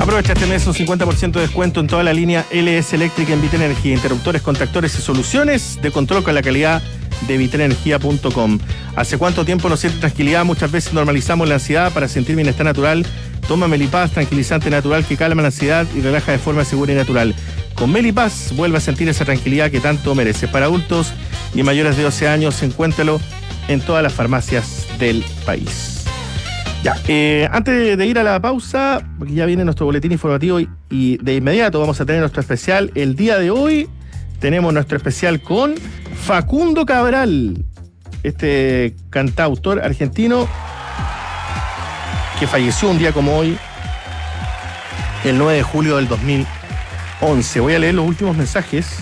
Aprovecha este mes un 50% de descuento en toda la línea LS Eléctrica en Vitel Energía. Interruptores, contactores y soluciones de control con la calidad de vitelenergia.com. ¿Hace cuánto tiempo nos siente tranquilidad? Muchas veces normalizamos la ansiedad. Para sentir bienestar natural, toma Melipaz, tranquilizante natural que calma la ansiedad y relaja de forma segura y natural. Con Melipaz vuelve a sentir esa tranquilidad que tanto mereces. Para adultos y mayores de 12 años, encuéntralo en todas las farmacias del país. Ya, antes de ir a la pausa, porque ya viene nuestro boletín informativo y de inmediato vamos a tener nuestro especial. El día de hoy tenemos nuestro especial con Facundo Cabral, este cantautor argentino que falleció un día como hoy, el 9 de julio del 2011. Voy a leer los últimos mensajes.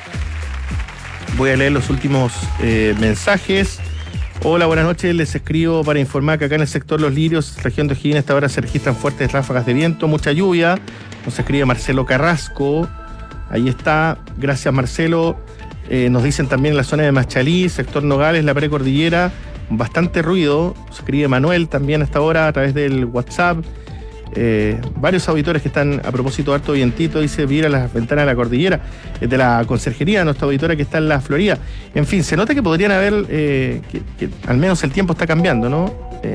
Hola, buenas noches. Les escribo para informar que acá en el sector Los Lirios, región de O'Higgins, a esta hora se registran fuertes ráfagas de viento, mucha lluvia. Nos escribe Marcelo Carrasco. Ahí está. Gracias, Marcelo. Nos dicen también en la zona de Machalí, sector Nogales, la precordillera, bastante ruido. Se escribe Manuel también a esta hora a través del WhatsApp. Varios auditores que están, a propósito de harto vientito, dice, mira las ventanas de la cordillera, de la conserjería, nuestra auditora que está en la Florida. En fin, se nota que podrían haber, que al menos el tiempo está cambiando, ¿no?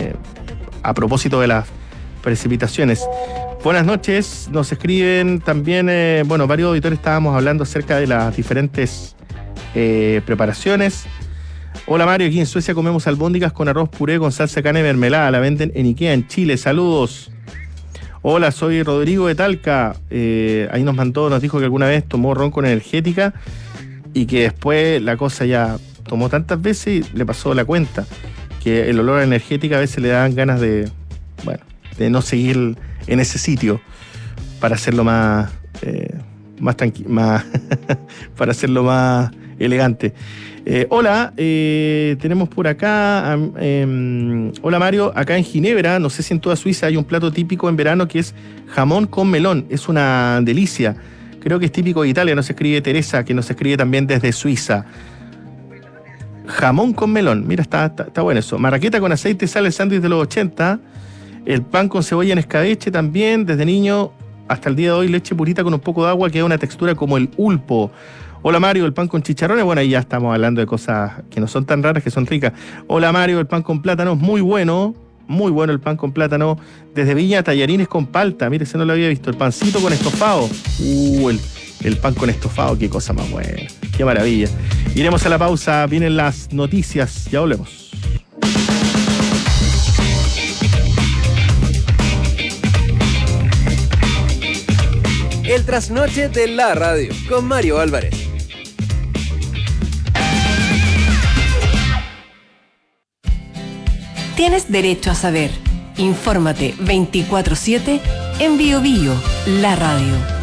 A propósito de las precipitaciones. Buenas noches, nos escriben también, varios auditores estábamos hablando acerca de las diferentes preparaciones. Hola Mario, aquí en Suecia comemos albóndigas con arroz puré con salsa carne y mermelada, la venden en Ikea en Chile, saludos. Hola, soy Rodrigo de Talca. Ahí nos dijo que alguna vez tomó ron con energética y que después la cosa ya tomó tantas veces y le pasó la cuenta. Que el olor a energética a veces le dan ganas de no seguir en ese sitio para hacerlo más tranquilo, para hacerlo más elegante. Hola, tenemos por acá, hola Mario, acá en Ginebra, no sé si en toda Suiza hay un plato típico en verano que es jamón con melón, es una delicia, creo que es típico de Italia, nos escribe Teresa, que nos escribe también desde Suiza. Jamón con melón, mira, está bueno eso. Marraqueta con aceite y sal, el sándwich de los 80, el pan con cebolla en escabeche también, desde niño hasta el día de hoy, leche purita con un poco de agua, que da una textura como el ulpo. Hola Mario, el pan con chicharrones, bueno, ahí ya estamos hablando de cosas que no son tan raras, que son ricas. Hola Mario, el pan con plátano, muy bueno el pan con plátano. Desde Viña, tallarines con palta, mire, ese no lo había visto. El pancito con estofado, el pan con estofado, qué cosa más buena, qué maravilla. Iremos a la pausa, vienen las noticias, ya volvemos. El trasnoche de la radio, con Mario Álvarez. Tienes derecho a saber. Infórmate 24/7 en Bio Bio, la radio.